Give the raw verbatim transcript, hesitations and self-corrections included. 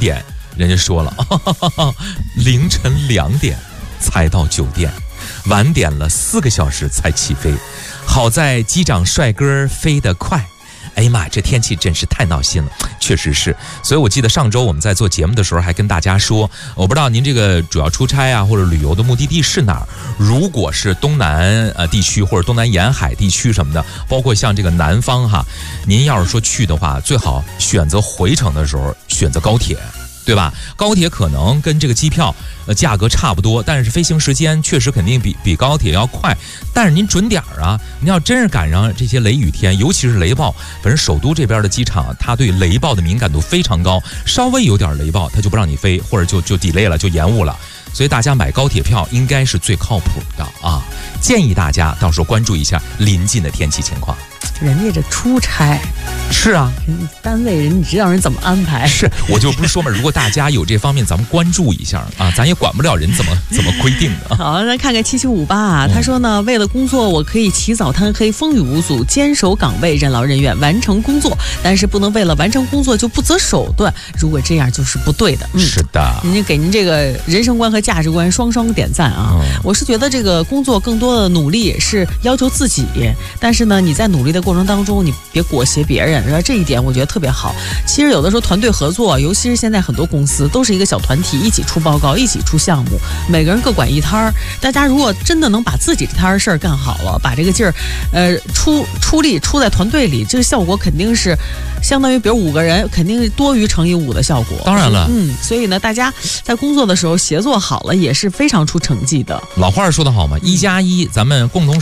点，人家说了，哈哈哈哈，凌晨两点才到酒店，晚点了四个小时才起飞。好在机长帅哥飞得快。哎呀妈，这天气真是太闹心了，确实是。所以我记得上周我们在做节目的时候还跟大家说，我不知道您这个主要出差啊或者旅游的目的地是哪儿。如果是东南呃地区或者东南沿海地区什么的，包括像这个南方哈，您要是说去的话，最好选择回程的时候选择高铁。对吧？高铁可能跟这个机票呃价格差不多，但是飞行时间确实肯定比比高铁要快。但是您准点儿啊，您要真是赶上这些雷雨天，尤其是雷暴，反正首都这边的机场，它对雷暴的敏感度非常高，稍微有点雷暴，它就不让你飞，或者就就 delay 了，就延误了。所以大家买高铁票应该是最靠谱的啊！建议大家到时候关注一下临近的天气情况。 人家这出差是啊， 单位人你知道人怎么安排？ 是，我就不是说嘛，如果大家有这方面，咱们关注一下啊，咱也管不了人怎么怎么规定的。 好，咱看看七七五八啊，他说呢，为了工作，我可以起早贪黑，风雨无阻，坚守岗位，任劳任怨，完成工作，但是不能为了完成工作就不择手段，如果这样就是不对的。嗯， 是的， 您给您这个人生观和价值观双双点赞啊！嗯、我是觉得这个工作更多的努力是要求自己，但是呢，你在努力的过程当中，你别裹挟别人，这一点我觉得特别好。其实有的时候团队合作，尤其是现在很多公司都是一个小团体，一起出报告，一起出项目，每个人各管一摊儿。大家如果真的能把自己这摊儿事儿干好了，把这个劲儿，呃，出出力出在团队里，这个效果肯定是相当于，比如五个人，肯定多于乘以五的效果。 当然了， 嗯，所以呢，大家在工作的时候协作好了，也是非常出成绩的。 老话说得好嘛，一加一，咱们共同